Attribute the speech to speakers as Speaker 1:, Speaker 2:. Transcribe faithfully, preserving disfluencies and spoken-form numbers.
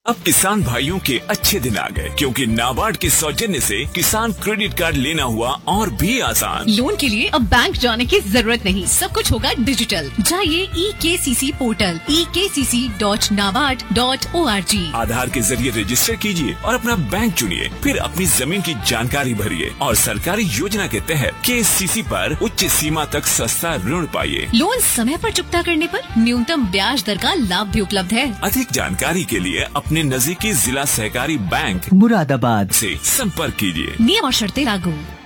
Speaker 1: अब किसान भाइयों के अच्छे दिन आ गए, क्योंकि नाबार्ड के सौजन्य से किसान क्रेडिट कार्ड लेना हुआ और भी आसान।
Speaker 2: लोन के लिए अब बैंक जाने की जरूरत नहीं, सब कुछ होगा डिजिटल। जाइए ई के सी सी पोर्टल ई के सी C dot NABARD dot O R G.
Speaker 1: आधार के जरिए रजिस्टर कीजिए और अपना बैंक चुनिए, फिर अपनी जमीन की जानकारी भरिए और सरकारी योजना के तहत के सी सी पर उच्च सीमा तक सस्ता ऋण पाइए।
Speaker 2: लोन समय पर चुकता करने पर न्यूनतम ब्याज दर का लाभ भी उपलब्ध है।
Speaker 1: अधिक जानकारी के लिए अपने नजदीकी जिला सहकारी बैंक
Speaker 3: मुरादाबाद
Speaker 1: से संपर्क कीजिए।
Speaker 2: नियम और शर्तें लागू।